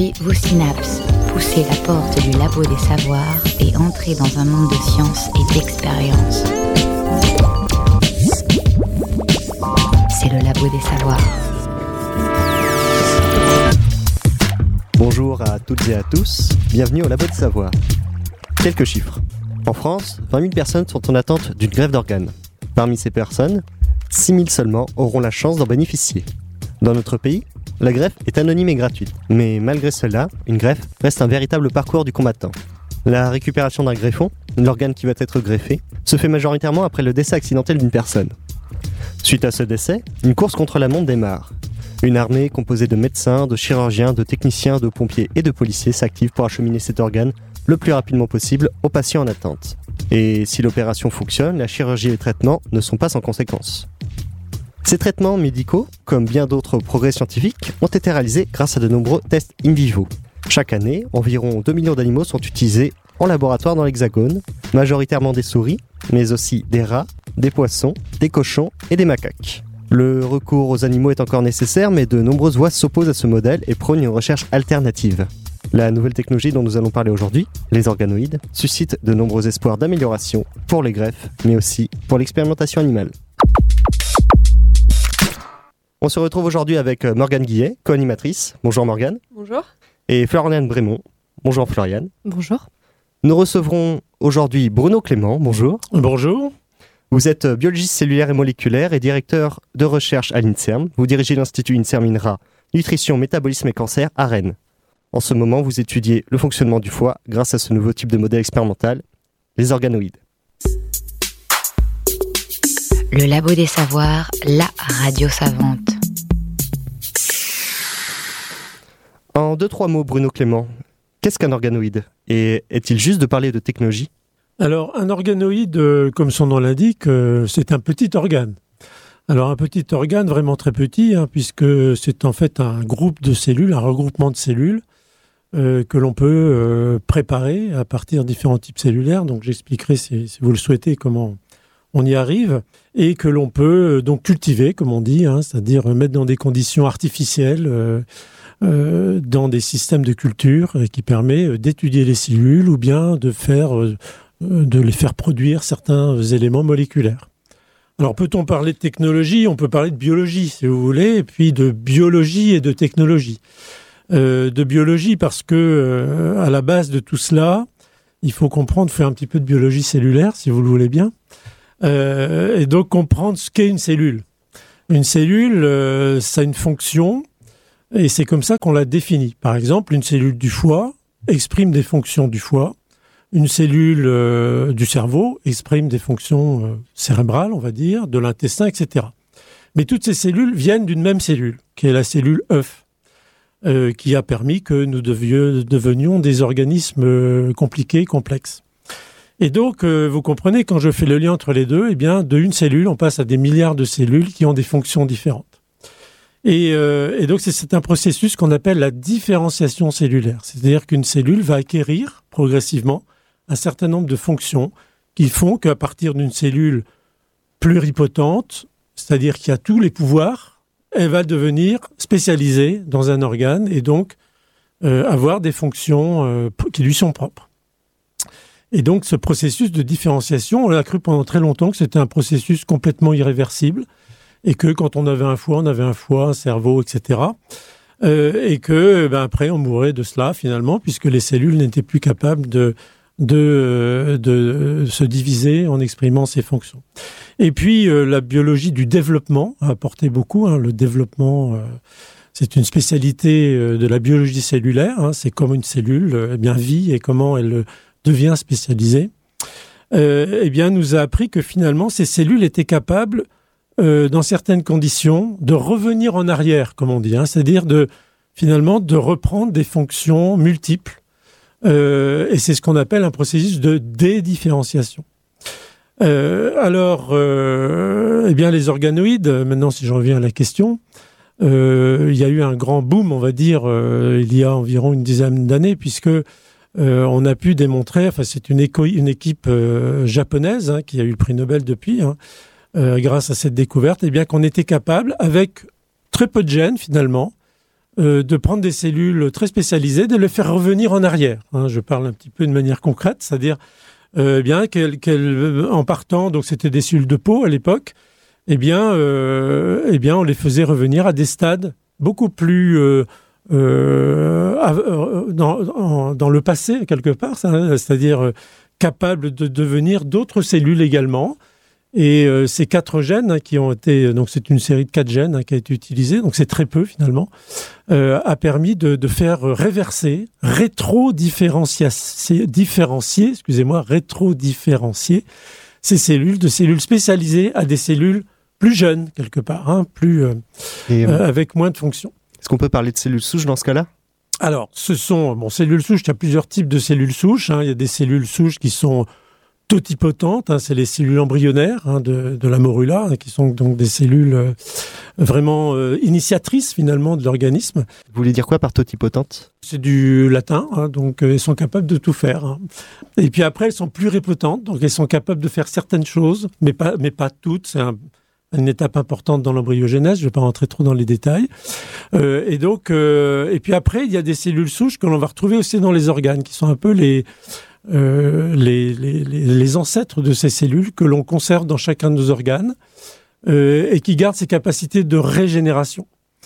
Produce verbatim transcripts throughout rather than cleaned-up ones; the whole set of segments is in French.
Activez vos synapses, poussez la porte du labo des savoirs et entrez dans un monde de science et d'expérience. C'est le labo des savoirs. Bonjour à toutes et à tous, bienvenue au labo des savoirs. Quelques chiffres. En France, vingt mille personnes sont en attente d'une greffe d'organes. Parmi ces personnes, six mille seulement auront la chance d'en bénéficier. Dans notre pays, la greffe est anonyme et gratuite. Mais malgré cela, une greffe reste un véritable parcours du combattant. La récupération d'un greffon, l'organe qui va être greffé, se fait majoritairement après le décès accidentel d'une personne. Suite à ce décès, une course contre la montre démarre. Une armée composée de médecins, de chirurgiens, de techniciens, de pompiers et de policiers s'active pour acheminer cet organe le plus rapidement possible aux patients en attente. Et si l'opération fonctionne, la chirurgie et les traitements ne sont pas sans conséquences. Ces traitements médicaux, comme bien d'autres progrès scientifiques, ont été réalisés grâce à de nombreux tests in vivo. Chaque année, environ deux millions d'animaux sont utilisés en laboratoire dans l'Hexagone, majoritairement des souris, mais aussi des rats, des poissons, des cochons et des macaques. Le recours aux animaux est encore nécessaire, mais de nombreuses voix s'opposent à ce modèle et prônent une recherche alternative. La nouvelle technologie dont nous allons parler aujourd'hui, les organoïdes, suscite de nombreux espoirs d'amélioration pour les greffes, mais aussi pour l'expérimentation animale. On se retrouve aujourd'hui avec Morgane Guillet, co-animatrice. Bonjour Morgane. Bonjour. Et Floriane Brémond. Bonjour Floriane. Bonjour. Nous recevrons aujourd'hui Bruno Clément. Bonjour. Bonjour. Vous êtes biologiste cellulaire et moléculaire et directeur de recherche à l'INSERM. Vous dirigez l'Institut INSERM INRA, Nutrition, Métabolisme et Cancer à Rennes. En ce moment, vous étudiez le fonctionnement du foie grâce à ce nouveau type de modèle expérimental, les organoïdes. Le labo des savoirs, la radio savante. En deux, trois mots, Bruno Clément, qu'est-ce qu'un organoïde ? Et est-il juste de parler de technologie ? Alors, un organoïde, euh, comme son nom l'indique, euh, c'est un petit organe. Alors, un petit organe vraiment très petit, hein, puisque c'est en fait un groupe de cellules, un regroupement de cellules euh, que l'on peut euh, préparer à partir de différents types cellulaires. Donc, j'expliquerai, si, si vous le souhaitez, comment on y arrive, et que l'on peut euh, donc cultiver, comme on dit, hein, c'est-à-dire mettre dans des conditions artificielles, euh, euh, dans des systèmes de culture euh, qui permet d'étudier les cellules ou bien de faire... Euh, de les faire produire certains éléments moléculaires. Alors, peut-on parler de technologie ? On peut parler de biologie, si vous voulez, et puis de biologie et de technologie. Euh, de biologie parce que, euh, à la base de tout cela, il faut comprendre, faire un petit peu de biologie cellulaire, si vous le voulez bien, euh, et donc comprendre ce qu'est une cellule. Une cellule, euh, ça a une fonction, et c'est comme ça qu'on la définit. Par exemple, une cellule du foie exprime des fonctions du foie. Une cellule euh, du cerveau exprime des fonctions euh, cérébrales, on va dire, de l'intestin, et cetera. Mais toutes ces cellules viennent d'une même cellule, qui est la cellule œuf, euh, qui a permis que nous devions, devenions des organismes euh, compliqués, complexes. Et donc, euh, vous comprenez, quand je fais le lien entre les deux, eh bien, de une cellule, on passe à des milliards de cellules qui ont des fonctions différentes. Et, euh, et donc, c'est, c'est un processus qu'on appelle la différenciation cellulaire. C'est-à-dire qu'une cellule va acquérir progressivement un certain nombre de fonctions qui font qu'à partir d'une cellule pluripotente, c'est-à-dire qui a tous les pouvoirs, elle va devenir spécialisée dans un organe et donc euh, avoir des fonctions euh, qui lui sont propres. Et donc ce processus de différenciation, on a cru pendant très longtemps que c'était un processus complètement irréversible et que quand on avait un foie, on avait un foie, un cerveau, et cetera. Euh, et que ben, après on mourrait de cela finalement puisque les cellules n'étaient plus capables de De, de se diviser en exprimant ses fonctions. Et puis, euh, la biologie du développement a apporté beaucoup. Hein, le développement, euh, c'est une spécialité euh, de la biologie cellulaire. Hein, c'est comme une cellule euh, eh bien, vit et comment elle devient spécialisée. Euh, eh bien, nous a appris que finalement, ces cellules étaient capables, euh, dans certaines conditions, de revenir en arrière, comme on dit. Hein, c'est-à-dire, de, finalement, de reprendre des fonctions multiples. Euh, et c'est ce qu'on appelle un processus de dédifférenciation. Euh, alors, euh, eh bien, les organoïdes, maintenant, si je reviens à la question, euh, il y a eu un grand boom, on va dire, euh, il y a environ une dizaine d'années, puisque euh, on a pu démontrer, enfin, c'est une, éco- une équipe euh, japonaise hein, qui a eu le prix Nobel depuis, hein, euh, grâce à cette découverte, eh bien, qu'on était capable, avec très peu de gènes, finalement, euh, de prendre des cellules très spécialisées, de les faire revenir en arrière. Hein, je parle un petit peu de manière concrète, c'est-à-dire euh, bien qu'elles, qu'elles, en partant, donc c'était des cellules de peau à l'époque, eh bien, euh, eh bien, on les faisait revenir à des stades beaucoup plus euh, euh, dans, en, dans le passé quelque part, ça, c'est-à-dire euh, capables de devenir d'autres cellules également. Et euh, ces quatre gènes hein, qui ont été, donc c'est une série de quatre gènes hein, qui a été utilisée, donc c'est très peu finalement, euh, a permis de, de faire réverser, rétro-différencier, différencier, excusez-moi, rétro-différencier ces cellules de cellules spécialisées à des cellules plus jeunes quelque part, hein, plus euh, Et, euh, avec moins de fonctions. Est-ce qu'on peut parler de cellules souches dans ce cas-là ? Alors, ce sont bon cellules souches. Il y a plusieurs types de cellules souches. Hein. Il y a des cellules souches qui sont totipotentes, hein, c'est les cellules embryonnaires hein, de, de la morula, hein, qui sont donc des cellules euh, vraiment euh, initiatrices finalement de l'organisme. Vous voulez dire quoi par totipotente ? C'est du latin, hein, donc euh, elles sont capables de tout faire. Hein. Et puis après, elles sont pluripotentes, donc elles sont capables de faire certaines choses, mais pas, mais pas toutes. C'est un, une étape importante dans l'embryogenèse, je ne vais pas rentrer trop dans les détails. Euh, et donc, euh, et puis après, il y a des cellules souches que l'on va retrouver aussi dans les organes, qui sont un peu les Euh, les, les, les ancêtres de ces cellules que l'on conserve dans chacun de nos organes euh, et qui gardent ces capacités de régénération.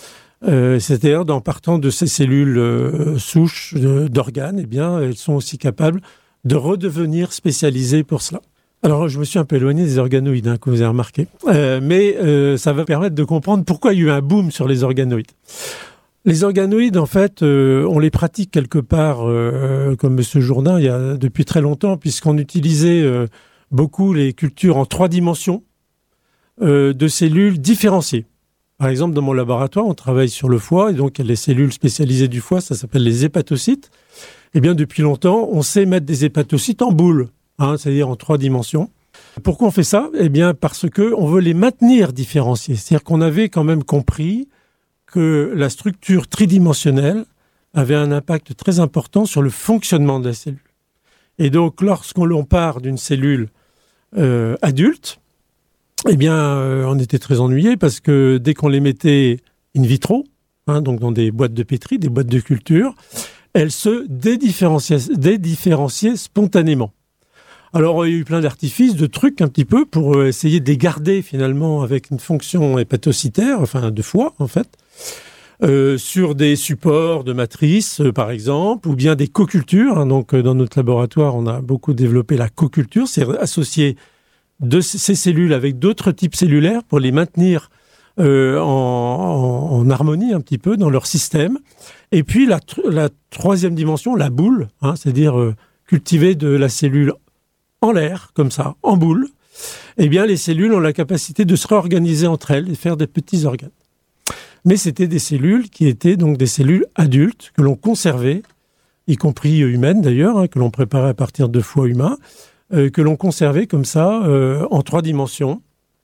Euh, c'est-à-dire, en partant de ces cellules euh, souches euh, d'organes, eh bien, elles sont aussi capables de redevenir spécialisées pour cela. Alors, je me suis un peu éloigné des organoïdes, hein, que vous avez remarqué, euh, mais euh, ça va permettre de comprendre pourquoi il y a eu un boom sur les organoïdes. Les organoïdes, en fait, euh, on les pratique quelque part, euh, comme M. Jourdain, il y a depuis très longtemps, puisqu'on utilisait euh, beaucoup les cultures en trois dimensions euh, de cellules différenciées. Par exemple, dans mon laboratoire, on travaille sur le foie, et donc les cellules spécialisées du foie, ça s'appelle les hépatocytes. Eh bien, depuis longtemps, on sait mettre des hépatocytes en boule, hein, c'est-à-dire en trois dimensions. Pourquoi on fait ça ? Eh bien, parce qu'on veut les maintenir différenciés. C'est-à-dire qu'on avait quand même compris que la structure tridimensionnelle avait un impact très important sur le fonctionnement de la cellule. Et donc, lorsqu'on part d'une cellule euh, adulte, eh bien, euh, on était très ennuyés parce que dès qu'on les mettait in vitro, hein, donc dans des boîtes de pétri, des boîtes de culture, elles se dédifférenciaient, dédifférenciaient spontanément. Alors, il y a eu plein d'artifices, de trucs un petit peu pour essayer de les garder finalement avec une fonction hépatocytaire, enfin de foie en fait, euh, sur des supports de matrices euh, par exemple, ou bien des cocultures. Hein, donc, euh, dans notre laboratoire, on a beaucoup développé la coculture, c'est associer de ces cellules avec d'autres types cellulaires pour les maintenir euh, en, en, en harmonie un petit peu dans leur système. Et puis, la, la troisième dimension, la boule, hein, c'est-à-dire euh, cultiver de la cellule en l'air, comme ça, en boule, eh bien, les cellules ont la capacité de se réorganiser entre elles et faire des petits organes. Mais c'était des cellules qui étaient donc des cellules adultes que l'on conservait, y compris humaines d'ailleurs, hein, que l'on préparait à partir de foie humain, euh, que l'on conservait comme ça, euh, en trois dimensions.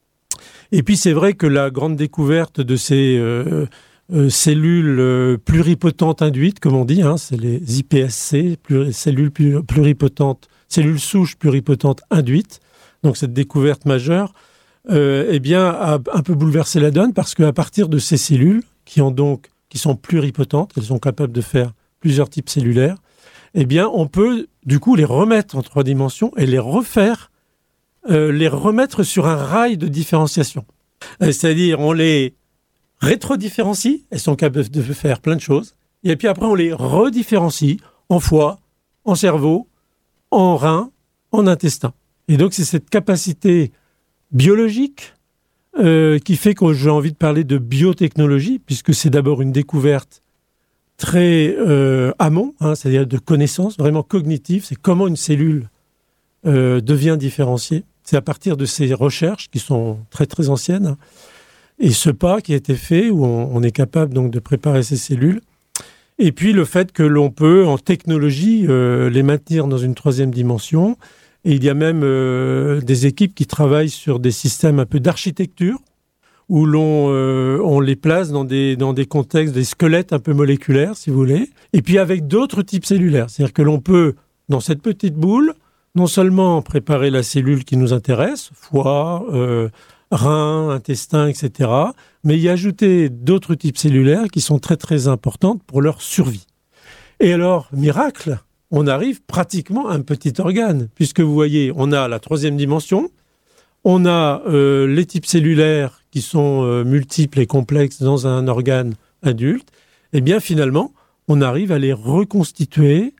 Et puis, c'est vrai que la grande découverte de ces euh, euh, cellules euh, pluripotentes induites, comme on dit, hein, c'est les I P S C, pluri- cellules pluripotentes, cellules souches pluripotentes induites, donc cette découverte majeure, euh, eh bien, a un peu bouleversé la donne parce qu'à partir de ces cellules, qui, ont donc, qui sont pluripotentes, elles sont capables de faire plusieurs types cellulaires, eh bien, on peut du coup les remettre en trois dimensions et les refaire, euh, les remettre sur un rail de différenciation. Euh, c'est-à-dire, on les rétro-différencie, elles sont capables de faire plein de choses, et puis après, on les redifférencie en foie, en cerveau, en rein, en intestin. Et donc, c'est cette capacité biologique euh, qui fait que j'ai envie de parler de biotechnologie, puisque c'est d'abord une découverte très euh, amont, hein, c'est-à-dire de connaissance vraiment cognitive. C'est comment une cellule euh, devient différenciée. C'est à partir de ces recherches qui sont très très anciennes, hein, et ce pas qui a été fait où on, on est capable donc de préparer ces cellules. Et puis le fait que l'on peut, en technologie, euh, les maintenir dans une troisième dimension. Et il y a même euh, des équipes qui travaillent sur des systèmes un peu d'architecture, où l'on euh, on les place dans des, dans des contextes, des squelettes un peu moléculaires, si vous voulez. Et puis avec d'autres types cellulaires. C'est-à-dire que l'on peut, dans cette petite boule, non seulement préparer la cellule qui nous intéresse, foie, euh, reins, intestins, et cetera, mais y ajouter d'autres types cellulaires qui sont très très importantes pour leur survie. Et alors, miracle, on arrive pratiquement à un petit organe, puisque vous voyez, on a la troisième dimension, on a euh, les types cellulaires qui sont euh, multiples et complexes dans un organe adulte, et bien finalement, on arrive à les reconstituer,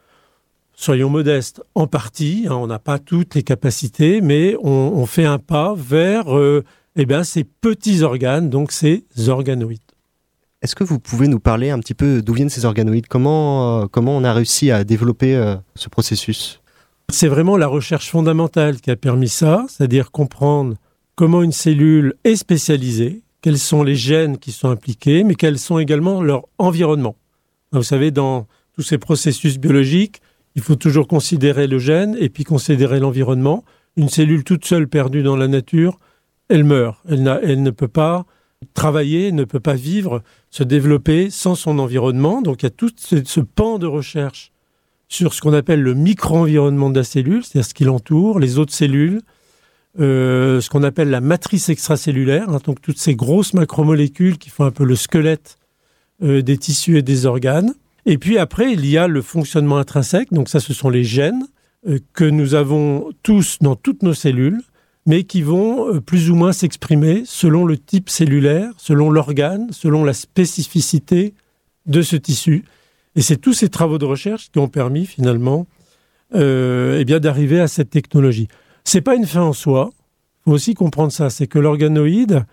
soyons modestes, en partie, hein, on n'a pas toutes les capacités, mais on, on fait un pas vers euh, eh bien, ces petits organes, donc ces organoïdes. Est-ce que vous pouvez nous parler un petit peu d'où viennent ces organoïdes ? Comment, euh, comment on a réussi à développer euh, ce processus ? C'est vraiment la recherche fondamentale qui a permis ça, c'est-à-dire comprendre comment une cellule est spécialisée, quels sont les gènes qui sont impliqués, mais quels sont également leur environnement. Vous savez, dans tous ces processus biologiques, il faut toujours considérer le gène et puis considérer l'environnement. Une cellule toute seule perdue dans la nature, elle meurt. Elle, n'a, elle ne peut pas travailler, ne peut pas vivre, se développer sans son environnement. Donc il y a tout ce, ce pan de recherche sur ce qu'on appelle le micro-environnement de la cellule, c'est-à-dire ce qui l'entoure, les autres cellules, euh, ce qu'on appelle la matrice extracellulaire, hein, donc toutes ces grosses macromolécules qui font un peu le squelette euh, des tissus et des organes. Et puis après, il y a le fonctionnement intrinsèque, donc ça ce sont les gènes euh, que nous avons tous dans toutes nos cellules, mais qui vont euh, plus ou moins s'exprimer selon le type cellulaire, selon l'organe, selon la spécificité de ce tissu. Et c'est tous ces travaux de recherche qui ont permis finalement euh, eh bien, d'arriver à cette technologie. C'est pas une fin en soi, il faut aussi comprendre ça, c'est que l'organoïde,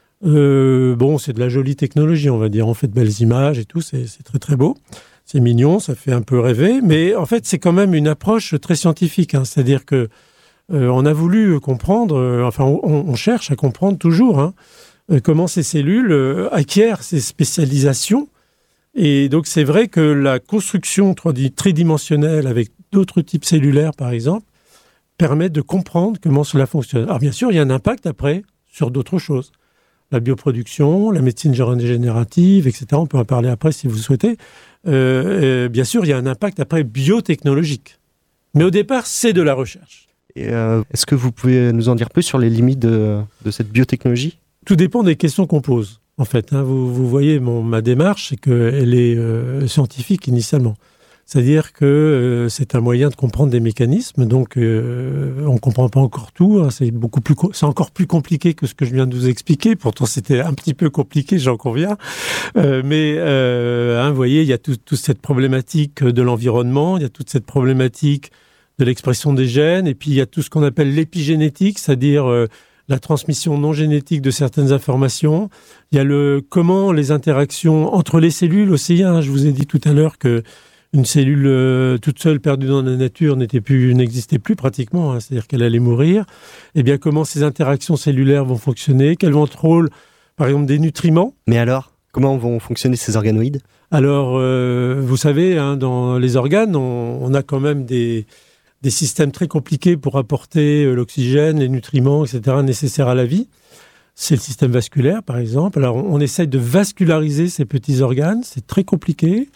Euh, bon, c'est de la jolie technologie, on va dire. On fait de belles images et tout, c'est, c'est très très beau. C'est mignon, ça fait un peu rêver. Mais en fait, c'est quand même une approche très scientifique. Hein. C'est-à-dire que euh, on a voulu comprendre, euh, enfin, on, on cherche à comprendre toujours hein, euh, comment ces cellules euh, acquièrent ces spécialisations. Et donc, c'est vrai que la construction tridimensionnelle avec d'autres types cellulaires, par exemple, permet de comprendre comment cela fonctionne. Alors, bien sûr, il y a un impact après sur d'autres choses. La bioproduction, la médecine régénérative, et cetera. On peut en parler après si vous le souhaitez. Euh, bien sûr, il y a un impact après biotechnologique. Mais au départ, c'est de la recherche. Et euh, est-ce que vous pouvez nous en dire plus sur les limites de, de cette biotechnologie ? Tout dépend des questions qu'on pose, en fait. Hein. Vous, vous voyez, mon, ma démarche, c'est qu'elle est euh, scientifique initialement. C'est-à-dire que euh, c'est un moyen de comprendre des mécanismes, donc euh, on ne comprend pas encore tout, hein, c'est, beaucoup plus, c'est encore plus compliqué que ce que je viens de vous expliquer, pourtant c'était un petit peu compliqué, j'en conviens, euh, mais euh, hein, vous voyez, il y a toute tout cette problématique de l'environnement, il y a toute cette problématique de l'expression des gènes, et puis il y a tout ce qu'on appelle l'épigénétique, c'est-à-dire euh, la transmission non génétique de certaines informations, il y a le comment les interactions entre les cellules aussi, hein, je vous ai dit tout à l'heure que une cellule euh, toute seule perdue dans la nature n'était plus, n'existait plus pratiquement, hein, c'est-à-dire qu'elle allait mourir. Eh bien, comment ces interactions cellulaires vont fonctionner ? Quel va être le rôle, par exemple, des nutriments ? Mais alors, comment vont fonctionner ces organoïdes ? Alors, euh, vous savez, hein, dans les organes, on, on a quand même des, des systèmes très compliqués pour apporter euh, l'oxygène, les nutriments, et cetera nécessaires à la vie. C'est le système vasculaire, par exemple. Alors, on, on essaye de vasculariser ces petits organes, c'est très compliqué.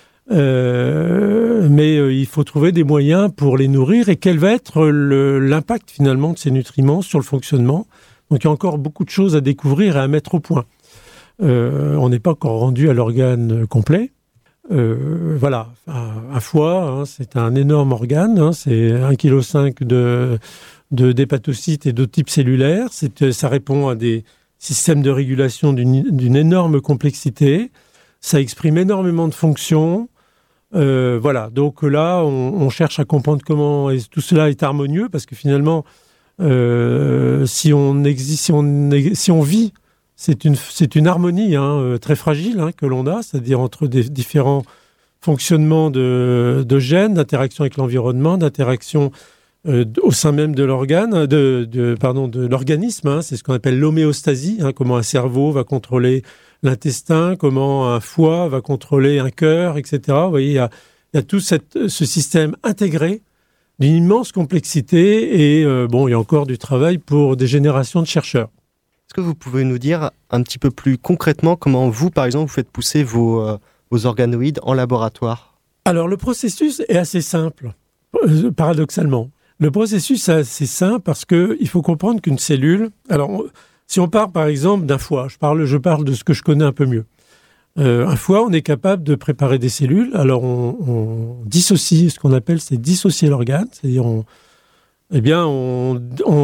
Euh, mais euh, il faut trouver des moyens pour les nourrir et quel va être le, l'impact finalement de ces nutriments sur le fonctionnement. Donc il y a encore beaucoup de choses à découvrir et à mettre au point. Euh, on n'est pas encore rendu à l'organe complet. Euh, voilà, un, un foie, hein, c'est un énorme organe, hein, c'est un virgule cinq kilos de, de, d'hépatocytes et d'autres types cellulaires. C'est, ça répond à des systèmes de régulation d'une, d'une énorme complexité. Ça exprime énormément de fonctions. Euh, voilà, donc là, on, on cherche à comprendre comment tout cela est harmonieux, parce que finalement, euh, si on existe, si on, si on vit, c'est une, c'est une harmonie hein, très fragile hein, que l'on a, c'est-à-dire entre des différents fonctionnements de, de gènes, d'interaction avec l'environnement, d'interaction euh, au sein même de l'organe, de, de, pardon, de l'organisme. Hein, c'est ce qu'on appelle l'homéostasie, hein, comment un cerveau va contrôler l'intestin, comment un foie va contrôler un cœur, et cetera. Vous voyez, il y a, il y a tout cette, ce système intégré d'une immense complexité et euh, bon, il y a encore du travail pour des générations de chercheurs. Est-ce que vous pouvez nous dire un petit peu plus concrètement comment vous, par exemple, vous faites pousser vos, euh, vos organoïdes en laboratoire ? Alors, le processus est assez simple, euh, paradoxalement. Le processus, c'est assez simple parce qu'il faut comprendre qu'une cellule... Alors, on, si on part par exemple d'un foie, je parle, je parle de ce que je connais un peu mieux. Euh, un foie, on est capable de préparer des cellules. Alors, on, on dissocie, ce qu'on appelle, c'est dissocier l'organe. C'est-à-dire, on, eh bien, on, on,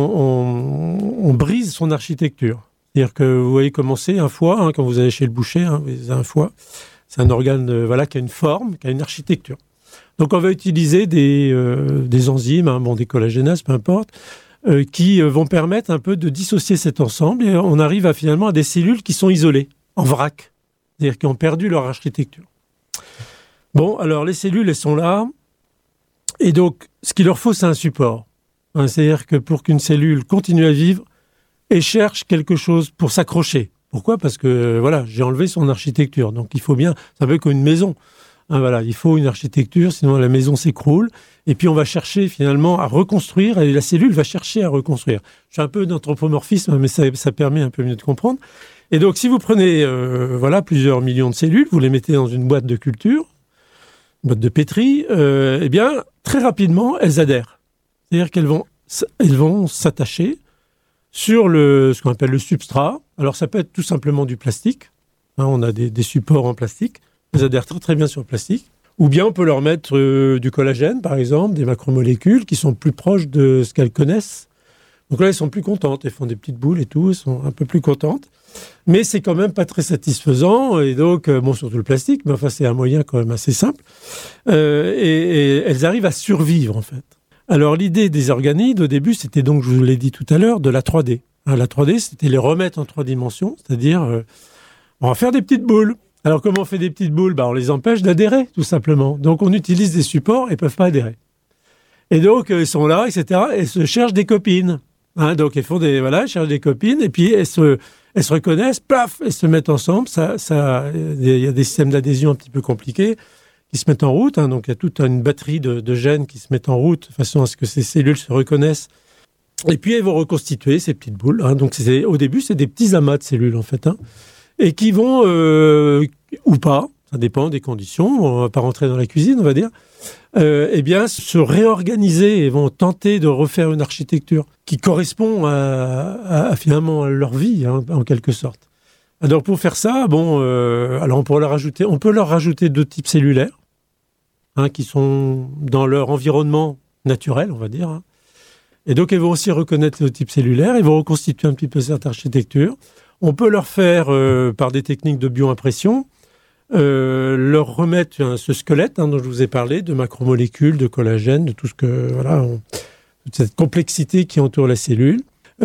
on, on brise son architecture. C'est-à-dire que vous voyez comment c'est un foie, hein, quand vous allez chez le boucher, hein, vous avez un foie. C'est un organe euh, voilà, qui a une forme, qui a une architecture. Donc, on va utiliser des, euh, des enzymes, hein, bon, des collagénases, peu importe, euh, qui euh, vont permettre un peu de dissocier cet ensemble. Et on arrive à, finalement à des cellules qui sont isolées, en vrac. C'est-à-dire qui ont perdu leur architecture. Bon, alors les cellules, elles sont là. Et donc, ce qu'il leur faut, c'est un support. Hein, c'est-à-dire que pour qu'une cellule continue à vivre, elle cherche quelque chose pour s'accrocher. Pourquoi ? Parce que, voilà, j'ai enlevé son architecture. Donc, il faut bien... C'est un peu comme une maison. Hein, voilà, il faut une architecture, sinon la maison s'écroule. Et puis, on va chercher, finalement, à reconstruire. Et la cellule va chercher à reconstruire. Je fais un peu d'anthropomorphisme, mais ça, ça permet un peu mieux de comprendre. Et donc, si vous prenez euh, voilà, plusieurs millions de cellules, vous les mettez dans une boîte de culture, une boîte de pétri, euh, eh bien, très rapidement, elles adhèrent. C'est-à-dire qu'elles vont, elles vont s'attacher sur le, ce qu'on appelle le substrat. Alors, ça peut être tout simplement du plastique. Hein, on a des, des supports en plastique. Elles adhèrent très, très bien sur le plastique. Ou bien, on peut leur mettre euh, du collagène, par exemple, des macromolécules qui sont plus proches de ce qu'elles connaissent. Donc là, elles sont plus contentes. Elles font des petites boules et tout. Elles sont un peu plus contentes. Mais c'est quand même pas très satisfaisant. Et donc, euh, bon, surtout le plastique, mais enfin, c'est un moyen quand même assez simple. Euh, et, et elles arrivent à survivre, en fait. Alors, l'idée des organides, au début, c'était donc, je vous l'ai dit tout à l'heure, de la trois D. Hein, la trois D, c'était les remettre en trois dimensions. C'est-à-dire, euh, on va faire des petites boules. Alors, comment on fait des petites boules ? Bah, on les empêche d'adhérer, tout simplement. Donc, on utilise des supports et ne peuvent pas adhérer. Et donc, elles sont là, et cetera. Elles se cherchent des copines. Hein, donc, elles font des, voilà, elles cherchent des copines, et puis elles se, elles se reconnaissent, paf, elles se mettent ensemble. Ça, ça, il y a des systèmes d'adhésion un petit peu compliqués qui se mettent en route. Hein, donc, il y a toute une batterie de, de gènes qui se mettent en route de façon à ce que ces cellules se reconnaissent. Et puis, elles vont reconstituer ces petites boules. Hein, donc, c'est, au début, c'est des petits amas de cellules, en fait, hein, et qui vont, euh, ou pas, ça dépend des conditions, on ne va pas rentrer dans la cuisine, on va dire, euh, eh bien, se réorganiser et vont tenter de refaire une architecture qui correspond à, à, à finalement à leur vie, hein, en quelque sorte. Alors, pour faire ça, bon, euh, alors on peut leur rajouter, on peut leur rajouter deux types cellulaires, hein, qui sont dans leur environnement naturel, on va dire. Hein. Et donc, ils vont aussi reconnaître le type cellulaire, ils vont reconstituer un petit peu cette architecture. On peut leur faire, euh, par des techniques de bioimpression, euh, leur remettre hein, ce squelette hein, dont je vous ai parlé, de macromolécules, de collagène, de tout ce que, voilà, on, toute cette complexité qui entoure la cellule.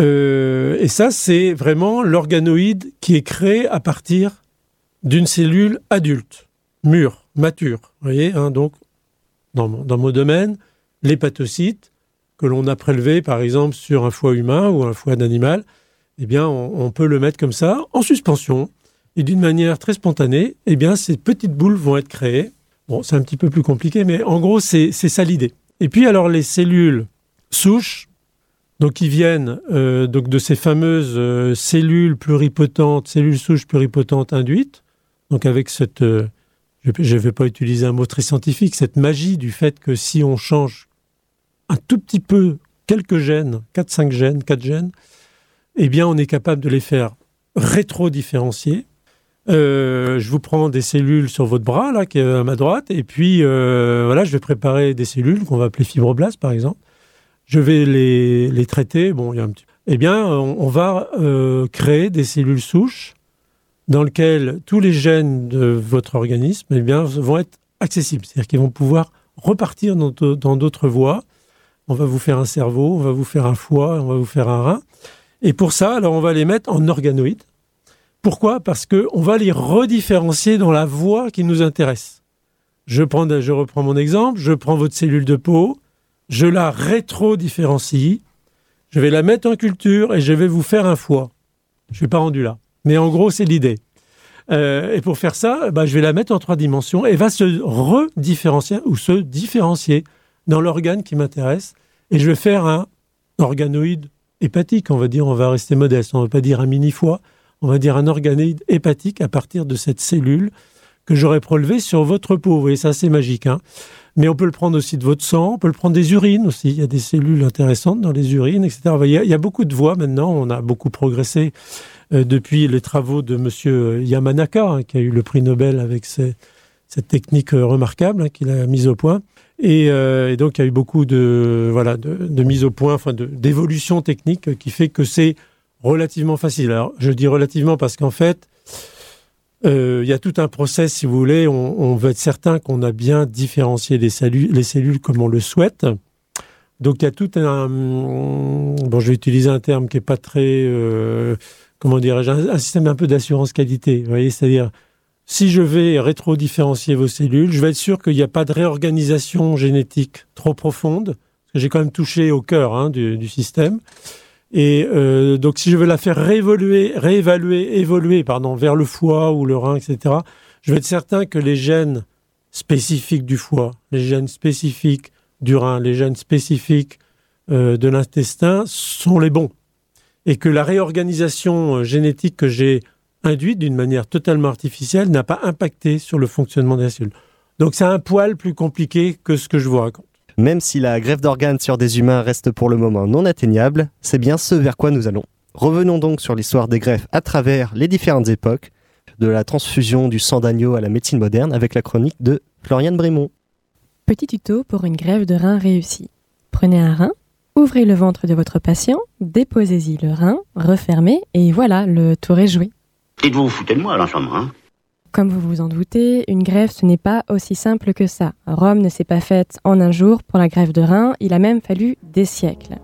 Euh, et ça, c'est vraiment l'organoïde qui est créé à partir d'une cellule adulte, mûre, mature. Vous voyez, hein, donc, dans mon, dans mon domaine, l'hépatocyte, que l'on a prélevé, par exemple, sur un foie humain ou un foie d'animal, eh bien, on, on peut le mettre comme ça, en suspension, et d'une manière très spontanée, eh bien, ces petites boules vont être créées. Bon, c'est un petit peu plus compliqué, mais en gros, c'est, c'est ça l'idée. Et puis, alors, les cellules souches, donc, qui viennent euh, donc de ces fameuses euh, cellules pluripotentes, cellules souches pluripotentes induites, donc avec cette, euh, je ne vais pas utiliser un mot très scientifique, cette magie du fait que si on change un tout petit peu, quelques gènes, quatre cinq gènes, quatre gènes, eh bien, on est capable de les faire rétro-différencier. Euh, je vous prends des cellules sur votre bras, là, qui est à ma droite, et puis, euh, voilà, je vais préparer des cellules qu'on va appeler fibroblastes, par exemple. Je vais les, les traiter. Bon, il y a un petit... Eh bien, on, on va euh, créer des cellules souches dans lesquelles tous les gènes de votre organisme eh bien, vont être accessibles. C'est-à-dire qu'ils vont pouvoir repartir dans, dans d'autres voies. On va vous faire un cerveau, on va vous faire un foie, on va vous faire un rein. Et pour ça, alors, on va les mettre en organoïdes. Pourquoi ? Parce qu'on va les redifférencier dans la voie qui nous intéresse. Je, prends, je reprends mon exemple, je prends votre cellule de peau, je la rétro-différencie, je vais la mettre en culture et je vais vous faire un foie. Je ne suis pas rendu là. Mais en gros, c'est l'idée. Euh, et pour faire ça, bah, je vais la mettre en trois dimensions et va se redifférencier ou se différencier dans l'organe qui m'intéresse. Et je vais faire un organoïde hépatique, on va dire, on va rester modeste, on ne va pas dire un mini-foie, on va dire un organoïde hépatique à partir de cette cellule que j'aurais prélevé sur votre peau. Vous voyez, ça c'est magique. Hein. Mais on peut le prendre aussi de votre sang, on peut le prendre des urines aussi. Il y a des cellules intéressantes dans les urines, et cetera. Il y a, il y a beaucoup de voies maintenant. On a beaucoup progressé euh, depuis les travaux de monsieur Yamanaka, hein, qui a eu le prix Nobel avec ses, cette technique euh, remarquable hein, qu'il a mise au point. Et, euh, et donc, il y a eu beaucoup de, voilà, de, de mise au point, enfin, de, d'évolution technique euh, qui fait que c'est relativement facile. Alors, je dis relativement parce qu'en fait, Euh, il y a tout un process, si vous voulez. On, on veut être certain qu'on a bien différencié les cellules, les cellules comme on le souhaite. Donc, il y a tout un... Bon, je vais utiliser un terme qui n'est pas très... Euh, comment dirais-je un, un système un peu d'assurance qualité. Vous voyez, c'est-à-dire, si je vais rétro-différencier vos cellules, je vais être sûr qu'il n'y a pas de réorganisation génétique trop profonde. Parce que j'ai quand même touché au cœur hein, du, du système. Et euh, donc, si je veux la faire réévoluer, réévaluer, évoluer, pardon, vers le foie ou le rein, et cetera, je vais être certain que les gènes spécifiques du foie, les gènes spécifiques du rein, les gènes spécifiques euh, de l'intestin sont les bons. Et que la réorganisation génétique que j'ai induite d'une manière totalement artificielle n'a pas impacté sur le fonctionnement des cellules. Donc, c'est un poil plus compliqué que ce que je vous raconte. Même si la greffe d'organes sur des humains reste pour le moment non atteignable, c'est bien ce vers quoi nous allons. Revenons donc sur l'histoire des greffes à travers les différentes époques, de la transfusion du sang d'agneau à la médecine moderne, avec la chronique de Floriane Brémond. Petit tuto pour une greffe de rein réussie. Prenez un rein, ouvrez le ventre de votre patient, déposez-y le rein, refermez et voilà, le tour est joué. Dites-vous, vous foutez de moi, l'enchaînement, hein ? Comme vous vous en doutez, une greffe, ce n'est pas aussi simple que ça. Rome ne s'est pas faite en un jour pour la greffe de rein, il a même fallu des siècles.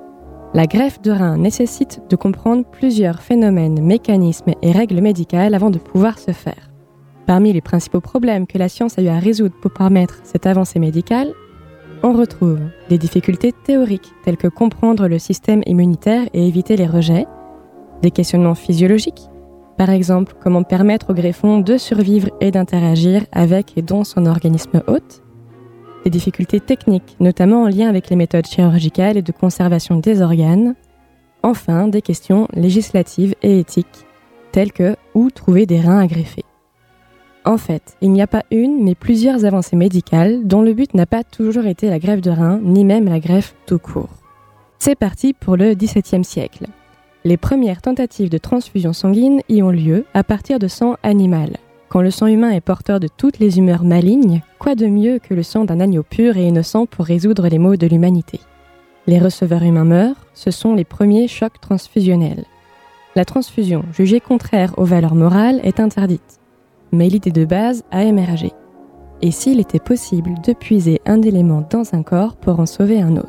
La greffe de rein nécessite de comprendre plusieurs phénomènes, mécanismes et règles médicales avant de pouvoir se faire. Parmi les principaux problèmes que la science a eu à résoudre pour permettre cette avancée médicale, on retrouve des difficultés théoriques telles que comprendre le système immunitaire et éviter les rejets, des questionnements physiologiques, par exemple, comment permettre au greffon de survivre et d'interagir avec et dans son organisme hôte. Des difficultés techniques, notamment en lien avec les méthodes chirurgicales et de conservation des organes. Enfin, des questions législatives et éthiques, telles que où trouver des reins à greffer. En fait, il n'y a pas une, mais plusieurs avancées médicales dont le but n'a pas toujours été la greffe de rein, ni même la greffe tout court. C'est parti pour le dix-septième siècle. Les premières tentatives de transfusion sanguine y ont lieu à partir de sang animal. Quand le sang humain est porteur de toutes les humeurs malignes, quoi de mieux que le sang d'un agneau pur et innocent pour résoudre les maux de l'humanité ? Les receveurs humains meurent, ce sont les premiers chocs transfusionnels. La transfusion, jugée contraire aux valeurs morales, est interdite. Mais l'idée de base a émergé. Et s'il était possible de puiser un élément dans un corps pour en sauver un autre ?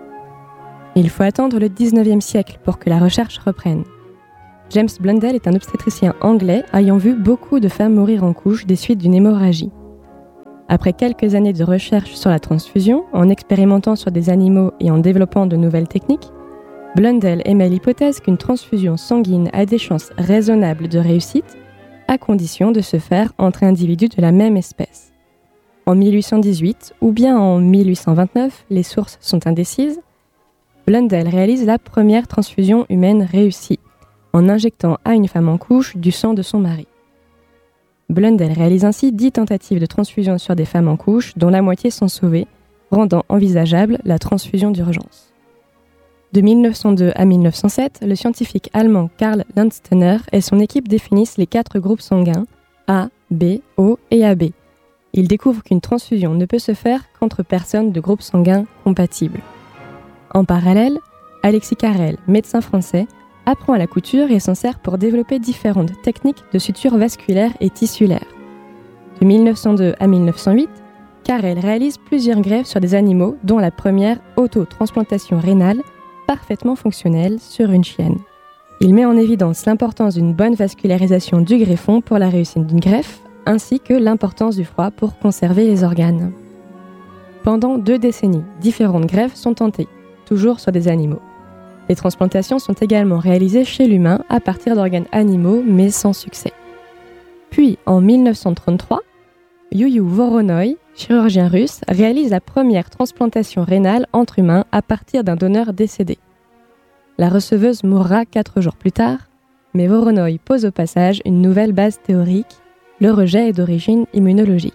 Il faut attendre le dix-neuvième siècle pour que la recherche reprenne. James Blundell est un obstétricien anglais ayant vu beaucoup de femmes mourir en couche des suites d'une hémorragie. Après quelques années de recherche sur la transfusion, en expérimentant sur des animaux et en développant de nouvelles techniques, Blundell émet l'hypothèse qu'une transfusion sanguine a des chances raisonnables de réussite, à condition de se faire entre individus de la même espèce. En mille huit cent dix-huit ou bien en mille huit cent vingt-neuf, les sources sont indécises, Blundell réalise la première transfusion humaine réussie, en injectant à une femme en couche du sang de son mari. Blundell réalise ainsi dix tentatives de transfusion sur des femmes en couche, dont la moitié sont sauvées, rendant envisageable la transfusion d'urgence. De mille neuf cent deux à mille neuf cent sept, le scientifique allemand Karl Landsteiner et son équipe définissent les quatre groupes sanguins A, B, O et A B. Ils découvrent qu'une transfusion ne peut se faire qu'entre personnes de groupes sanguins compatibles. En parallèle, Alexis Carrel, médecin français, apprend à la couture et s'en sert pour développer différentes techniques de suture vasculaire et tissulaire. De mille neuf cent deux à mille neuf cent huit, Carrel réalise plusieurs greffes sur des animaux, dont la première autotransplantation rénale, parfaitement fonctionnelle sur une chienne. Il met en évidence l'importance d'une bonne vascularisation du greffon pour la réussite d'une greffe, ainsi que l'importance du froid pour conserver les organes. Pendant deux décennies, différentes greffes sont tentées, toujours sur des animaux. Les transplantations sont également réalisées chez l'humain à partir d'organes animaux, mais sans succès. Puis, en mille neuf cent trente-trois, Yuyu Voronoi, chirurgien russe, réalise la première transplantation rénale entre humains à partir d'un donneur décédé. La receveuse mourra quatre jours plus tard, mais Voronoi pose au passage une nouvelle base théorique, le rejet est d'origine immunologique.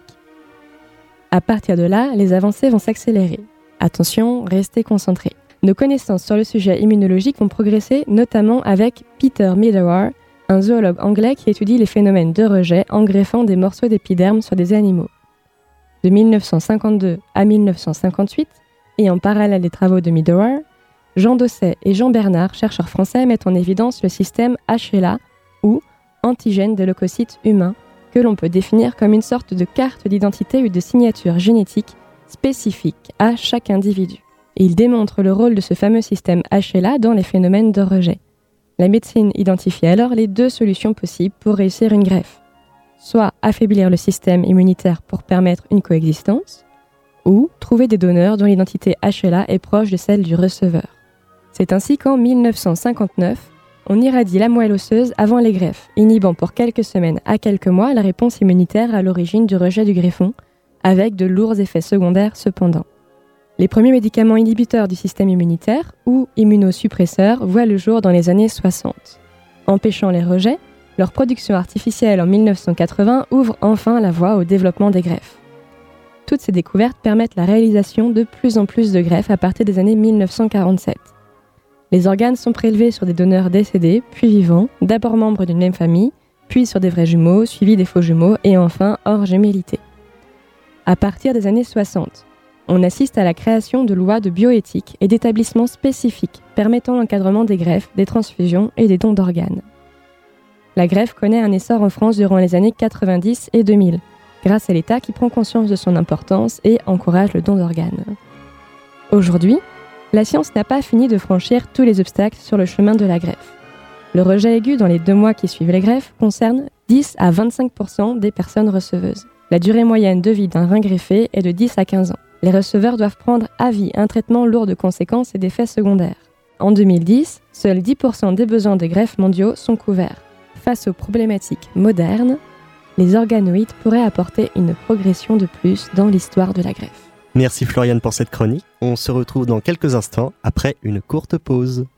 À partir de là, les avancées vont s'accélérer. Attention, restez concentrés. Nos connaissances sur le sujet immunologique vont progresser, notamment avec Peter Medawar, un zoologue anglais qui étudie les phénomènes de rejet en greffant des morceaux d'épiderme sur des animaux. De mille neuf cent cinquante-deux à mille neuf cent cinquante-huit, et en parallèle des travaux de Medawar, Jean Dosset et Jean Bernard, chercheurs français, mettent en évidence le système H L A, ou antigène de leucocytes humains, que l'on peut définir comme une sorte de carte d'identité ou de signature génétique spécifique à chaque individu. Et il démontre le rôle de ce fameux système H L A dans les phénomènes de rejet. La médecine identifie alors les deux solutions possibles pour réussir une greffe. Soit affaiblir le système immunitaire pour permettre une coexistence, ou trouver des donneurs dont l'identité H L A est proche de celle du receveur. C'est ainsi qu'en mille neuf cent cinquante-neuf, on irradie la moelle osseuse avant les greffes, inhibant pour quelques semaines à quelques mois la réponse immunitaire à l'origine du rejet du greffon, avec de lourds effets secondaires cependant. Les premiers médicaments inhibiteurs du système immunitaire, ou immunosuppresseurs, voient le jour dans les années soixante. Empêchant les rejets, leur production artificielle en mille neuf cent quatre-vingts ouvre enfin la voie au développement des greffes. Toutes ces découvertes permettent la réalisation de plus en plus de greffes à partir des années mille neuf cent quarante-sept. Les organes sont prélevés sur des donneurs décédés, puis vivants, d'abord membres d'une même famille, puis sur des vrais jumeaux, suivis des faux jumeaux, et enfin hors gémellité. À partir des années soixante, on assiste à la création de lois de bioéthique et d'établissements spécifiques permettant l'encadrement des greffes, des transfusions et des dons d'organes. La greffe connaît un essor en France durant les années quatre-vingt-dix et deux mille, grâce à l'État qui prend conscience de son importance et encourage le don d'organes. Aujourd'hui, la science n'a pas fini de franchir tous les obstacles sur le chemin de la greffe. Le rejet aigu dans les deux mois qui suivent les greffes concerne dix à vingt-cinq pour cent des personnes receveuses. La durée moyenne de vie d'un rein greffé est de dix à quinze ans. Les receveurs doivent prendre à vie un traitement lourd de conséquences et d'effets secondaires. En deux mille dix, seuls dix pour cent des besoins de greffe mondiaux sont couverts. Face aux problématiques modernes, les organoïdes pourraient apporter une progression de plus dans l'histoire de la greffe. Merci Floriane pour cette chronique. On se retrouve dans quelques instants après une courte pause.